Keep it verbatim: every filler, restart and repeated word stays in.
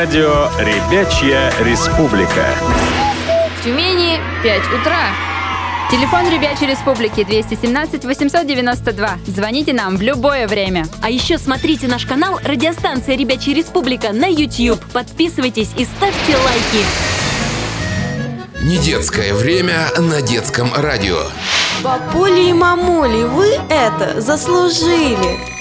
Радио «Ребячья республика». В Тюмени пять утра. Телефон Ребячей Республики двести семнадцать восемьсот девяносто два. Звоните нам в любое время. А еще смотрите наш канал «Радиостанция Ребячья Республика» на YouTube. Подписывайтесь и ставьте лайки. Недетское время на детском радио. Папули и мамули, вы это заслужили.